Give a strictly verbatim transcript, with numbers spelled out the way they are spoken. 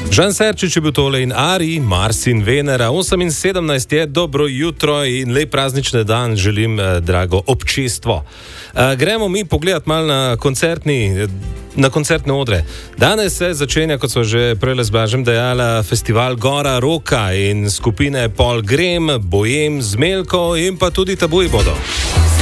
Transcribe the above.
Žan Serčič je bil tole in Ari, Mars in Venera, osem in sedemnajst je, dobro jutro in lep praznični dan želim, eh, drago občestvo. Eh, gremo mi pogledat malo na koncertni, na koncertne odre. Danes se začenja, kot so že prej z Blažem dejala, festival Gora Roka in skupine Pol Grem, Bojem, Zmelko in pa tudi Tabuji bodo.